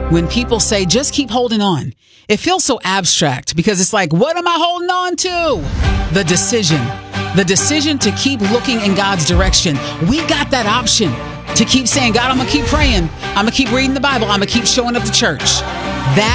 when people say, just keep holding on, it feels so abstract because it's like, what am I holding on to? The decision to keep looking in God's direction. We got that option to keep saying, God, I'm going to keep praying. I'm going to keep reading the Bible. I'm going to keep showing up to church. That